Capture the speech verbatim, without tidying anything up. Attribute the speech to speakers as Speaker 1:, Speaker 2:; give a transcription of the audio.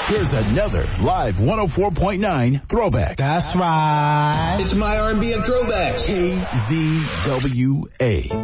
Speaker 1: Here's another live one oh four point nine throwback.
Speaker 2: That's right.
Speaker 3: It's my R and B and throwbacks.
Speaker 1: K Z W A.